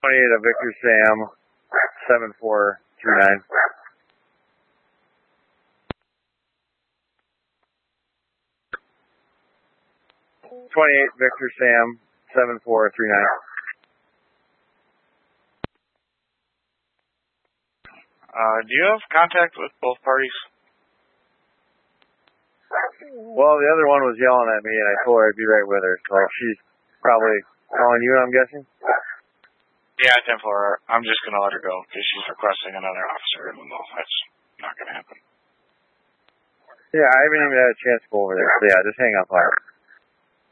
28 of Victor Sam, 7439. 28 Victor Sam, 7439. Do you have contact with both parties? Well, the other one was yelling at me, and I told her I'd be right with her, so she's probably calling you, I'm guessing? Yeah, 10-4. I'm just going to let her go, because she's requesting another officer, and that's not going to happen. Yeah, I haven't even had a chance to go over there, so yeah, just hang up on her.